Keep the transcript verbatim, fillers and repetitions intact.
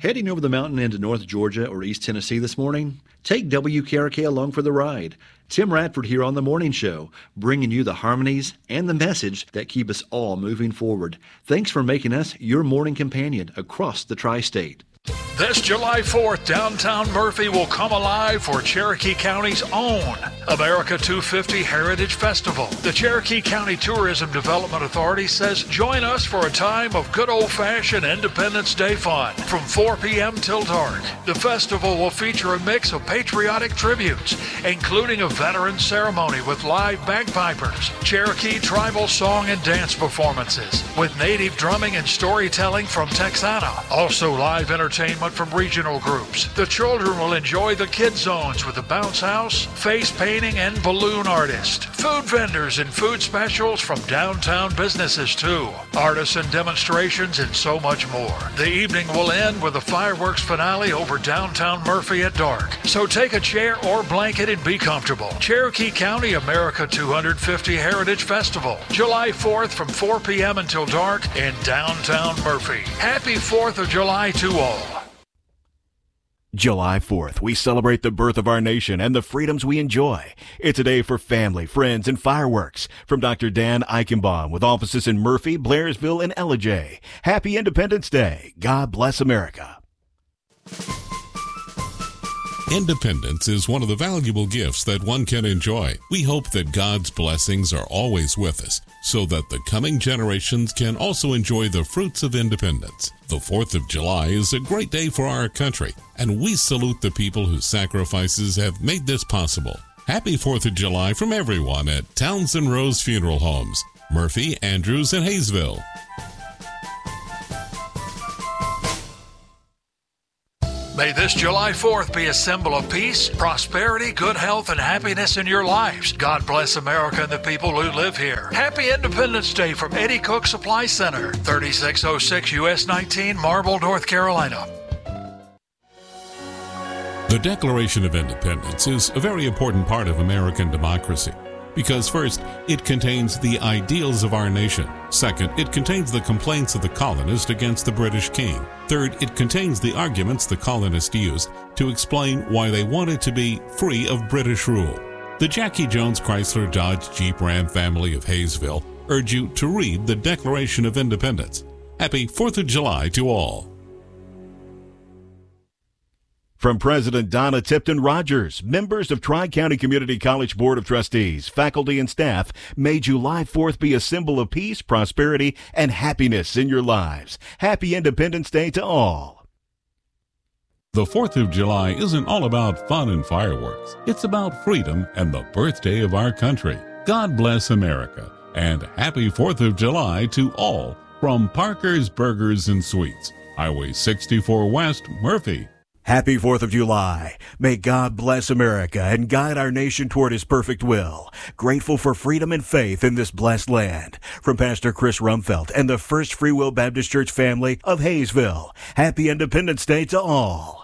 Heading over the mountain into North Georgia or East Tennessee this morning? Take W K R K along for the ride. Tim Radford here on The Morning Show, bringing you the harmonies and the message that keep us all moving forward. Thanks for making us your morning companion across the tri-state. This July fourth, downtown Murphy will come alive for Cherokee County's own America two fifty Heritage Festival. The Cherokee County Tourism Development Authority says join us for a time of good old-fashioned Independence Day fun from four p.m. till dark. The festival will feature a mix of patriotic tributes, including a veteran ceremony with live bagpipers, Cherokee tribal song and dance performances, with native drumming and storytelling from Texana. Also live entertainment from regional groups. The children will enjoy the kid zones with the bounce house, face painting, and balloon artist. Food vendors and food specials from downtown businesses too. Artisan demonstrations and so much more. The evening will end with a fireworks finale over downtown Murphy at dark. So take a chair or blanket and be comfortable. Cherokee County America two fifty Heritage Festival, July fourth from four p.m. until dark in downtown Murphy. Happy fourth of July to all. July fourth, we celebrate the birth of our nation and the freedoms we enjoy. It's a day for family, friends, and fireworks. From Doctor Dan Eichenbaum with offices in Murphy, Blairsville, and Ellijay. Happy Independence Day. God bless America. Independence is one of the valuable gifts that one can enjoy. We hope that God's blessings are always with us, so that the coming generations can also enjoy the fruits of independence. The fourth of July is a great day for our country, and we salute the people whose sacrifices have made this possible. Happy fourth of July from everyone at Townsend Rose Funeral Homes, Murphy, Andrews, and Hayesville. May this July fourth be a symbol of peace, prosperity, good health, and happiness in your lives. God bless America and the people who live here. Happy Independence Day from Eddie Cook Supply Center, thirty-six oh six U S nineteen, Marble, North Carolina. The Declaration of Independence is a very important part of American democracy. Because first, it contains the ideals of our nation. Second, it contains the complaints of the colonist against the British king. Third, it contains the arguments the colonists used to explain why they wanted to be free of British rule. The Jackie Jones Chrysler Dodge Jeep Ram family of Hayesville urge you to read the Declaration of Independence. Happy fourth of July to all. From President Donna Tipton Rogers, members of Tri-County Community College Board of Trustees, faculty, and staff, may July fourth be a symbol of peace, prosperity, and happiness in your lives. Happy Independence Day to all. The fourth of July isn't all about fun and fireworks. It's about freedom and the birthday of our country. God bless America, and happy fourth of July to all from Parker's Burgers and Sweets, Highway sixty-four West, Murphy. Happy fourth of July. May God bless America and guide our nation toward His perfect will. Grateful for freedom and faith in this blessed land. From Pastor Chris Rumfeld and the First Free Will Baptist Church family of Hayesville. Happy Independence Day to all.